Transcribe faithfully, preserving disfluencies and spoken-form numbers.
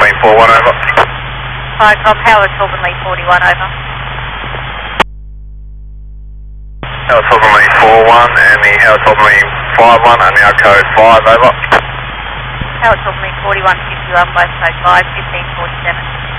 Marine four one, over. Hi, Com, Howard Torbenley forty-one, over. Howard Torbenley four one and the Howard Torbenley five one and now code five, over. Howard Torbenley forty-one fifty-one, both code five, fifteen forty-seven.